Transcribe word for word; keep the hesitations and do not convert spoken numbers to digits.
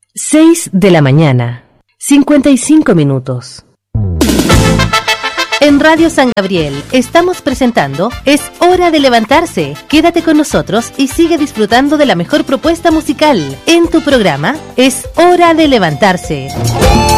seis de la mañana, cincuenta y cinco minutos. En Radio San Gabriel estamos presentando Es Hora de Levantarse. Quédate con nosotros y sigue disfrutando de la mejor propuesta musical en tu programa Es Hora de Levantarse.